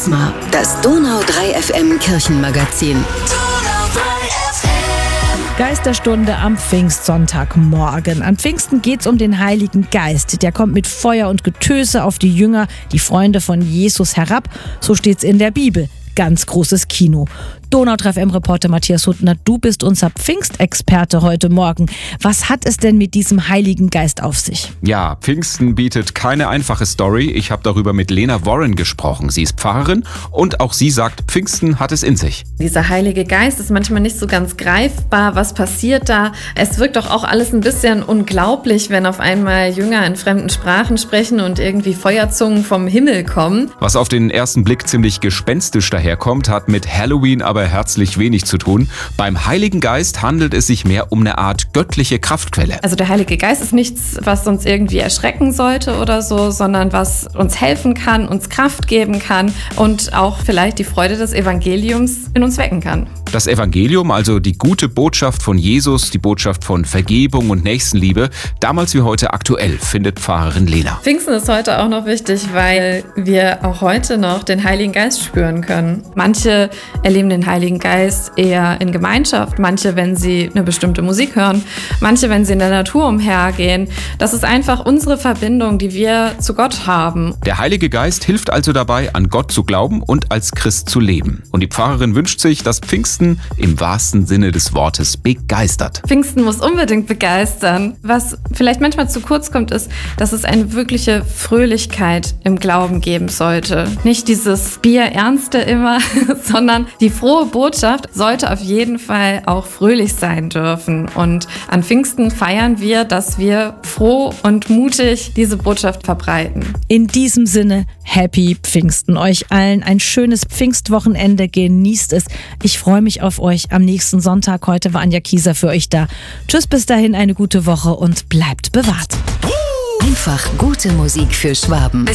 Charisma, das Donau 3 FM Kirchenmagazin. Geisterstunde am Pfingstsonntagmorgen. An Pfingsten geht's um den Heiligen Geist. Der kommt mit Feuer und Getöse auf die Jünger, die Freunde von Jesus, herab. So steht's in der Bibel. Ganz großes Kino. Donau 3 FM-Reporter Matthias Huttner, du bist unser Pfingstexperte heute Morgen. Was hat es denn mit diesem Heiligen Geist auf sich? Ja, Pfingsten bietet keine einfache Story. Ich habe darüber mit Lena Warren gesprochen. Sie ist Pfarrerin und auch sie sagt, Pfingsten hat es in sich. Dieser Heilige Geist ist manchmal nicht so ganz greifbar. Was passiert da? Es wirkt doch auch alles ein bisschen unglaublich, wenn auf einmal Jünger in fremden Sprachen sprechen und irgendwie Feuerzungen vom Himmel kommen. Was auf den ersten Blick ziemlich gespenstisch daherkommt, hat mit Halloween aber herzlich wenig zu tun. Beim Heiligen Geist handelt es sich mehr um eine Art göttliche Kraftquelle. Also der Heilige Geist ist nichts, was uns irgendwie erschrecken sollte oder so, sondern was uns helfen kann, uns Kraft geben kann und auch vielleicht die Freude des Evangeliums in uns wecken kann. Das Evangelium, also die gute Botschaft von Jesus, die Botschaft von Vergebung und Nächstenliebe, damals wie heute aktuell, findet Pfarrerin Lena. Pfingsten ist heute auch noch wichtig, weil wir auch heute noch den Heiligen Geist spüren können. Manche erleben den Heiligen Geist eher in Gemeinschaft, manche, wenn sie eine bestimmte Musik hören, manche, wenn sie in der Natur umhergehen. Das ist einfach unsere Verbindung, die wir zu Gott haben. Der Heilige Geist hilft also dabei, an Gott zu glauben und als Christ zu leben. Und die Pfarrerin wünscht sich, dass Pfingsten im wahrsten Sinne des Wortes begeistert. Pfingsten muss unbedingt begeistern. Was vielleicht manchmal zu kurz kommt, ist, dass es eine wirkliche Fröhlichkeit im Glauben geben sollte. Nicht dieses Bierernste immer, sondern die frohe Botschaft sollte auf jeden Fall auch fröhlich sein dürfen. Und an Pfingsten feiern wir, dass wir froh und mutig diese Botschaft verbreiten. In diesem Sinne, Happy Pfingsten. Euch allen ein schönes Pfingstwochenende. Genießt es. Ich freue mich auf euch am nächsten Sonntag. Heute war Anja Kieser für euch da. Tschüss, bis dahin eine gute Woche und bleibt bewahrt. Einfach gute Musik für Schwaben.